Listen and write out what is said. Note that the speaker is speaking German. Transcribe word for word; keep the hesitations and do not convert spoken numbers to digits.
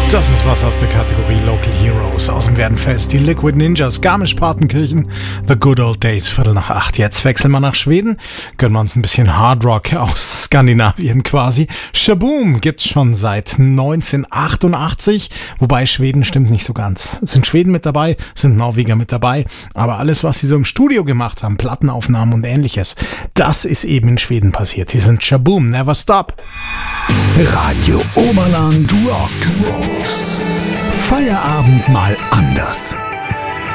Das ist was aus der Kategorie Local Heroes. Aus dem Werdenfels die Liquid Ninjas, Garmisch-Partenkirchen, The Good Old Days, Viertel nach acht. Jetzt wechseln wir nach Schweden, gönnen wir uns ein bisschen Hard Rock aus Skandinavien quasi. Shaboom gibt's schon seit neunzehnhundertachtundachtzig, wobei Schweden stimmt nicht so ganz. Es sind Schweden mit dabei, sind Norweger mit dabei, aber alles, was sie so im Studio gemacht haben, Plattenaufnahmen und ähnliches, das ist eben in Schweden passiert. Hier sind Shaboom, Never Stop. Radio Oberland Rocks. Feierabend mal anders.